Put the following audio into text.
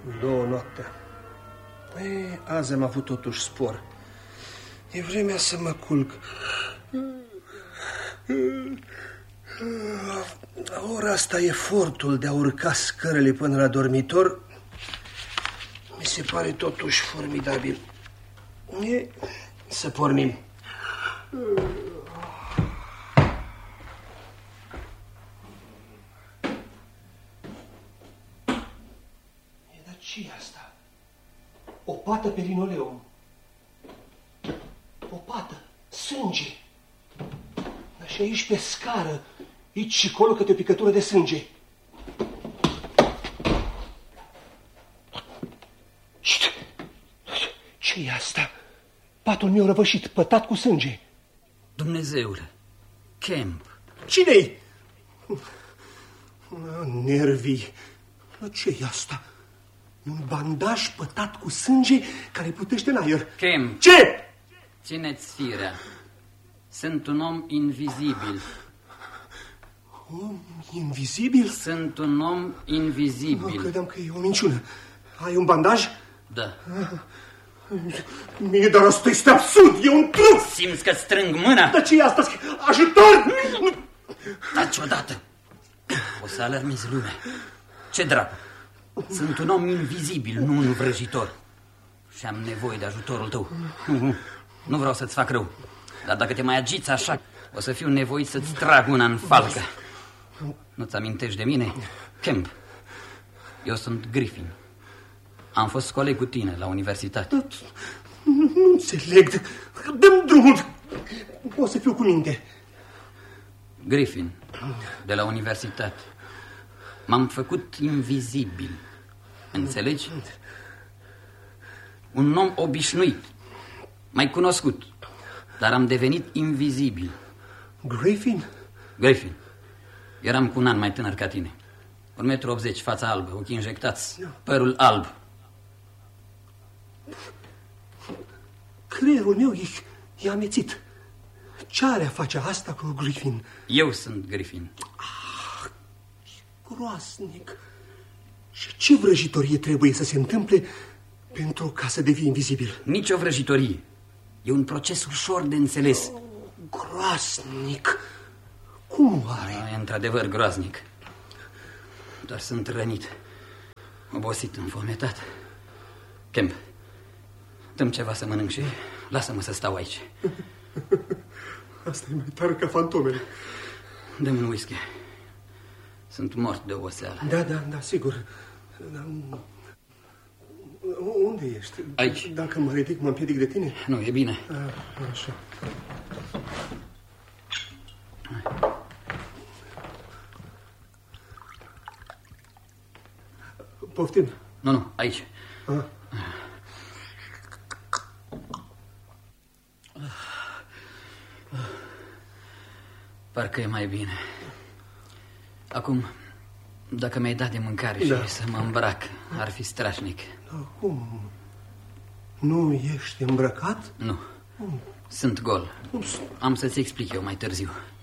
2 noaptea. Azi am avut totuși spor. E vremea să mă culc. La ora asta efortul de a urca scărele până la dormitor mi se pare totuși formidabil. Să pornim. Dar ce-i asta? O pată pe linoleum. O pată. Sânge. Dar și aici pe scară, aici și acolo câte o picătură de sânge. Ce-i asta? Patul meu răvășit, pătat cu sânge. Dumnezeule, Kemp. Cine-i? Nervii. Ce-i asta? Un bandaj pătat cu sânge care plutește în aer. Kemp. Ce? Țineți firea. Sunt un om invizibil. Om invizibil? Sunt un om invizibil. Credeam că e o minciună. Ai un bandaj? Da. Mie, dar asta este absurd, e un truc! Simți că strâng mâna? Dar ce e asta? Ajutor! Taci odată. O să alarmezi lumea. Ce dracu? Sunt un om invizibil, nu un vrăjitor. Și am nevoie de ajutorul tău. Nu vreau să-ți fac rău. Dar dacă te mai agiți așa, o să fiu nevoit să-ți trag una în falcă. Nu-ți amintești de mine? Kemp. Eu sunt Griffin. Am fost coleg cu tine la universitate. Nu înțeleg. Dă-mi drumul. O să fiu cu minte. Griffin, de la universitate. M-am făcut invizibil. Înțelegi? Un om obișnuit, mai cunoscut, dar am devenit invizibil. Griffin? Griffin. Eram cu un an mai tânăr ca tine. 1,80 m, fața albă, ochii injectați, părul alb. Creierul meu e amețit. Ce are a face asta cu Griffin? Eu sunt Griffin. Ah, groaznic. Și ce vrăjitorie trebuie să se întâmple pentru ca să devii invizibil? Nici o vrăjitorie. E un proces ușor de înțeles. Groaznic. Cum are? E într-adevăr groaznic. Dar sunt rănit, obosit, înfometat. Kemp, dă-mi ceva să mănânc și lasă-mă să stau aici. Asta e mai tare ca fantomele. Dă-mi un whisky. Sunt mort de oboseală. Da, sigur. Unde ești? Aici. Dacă mă ridic, mă împiedic de tine? Nu, e bine. Așa. Poftim? Nu, aici. Parcă e mai bine. Acum, dacă mi-ai dat de mâncare și să mă îmbrac, ar fi strașnic. Cum? Nu ești îmbrăcat? Nu. Sunt gol. Am să-ți explic eu mai târziu.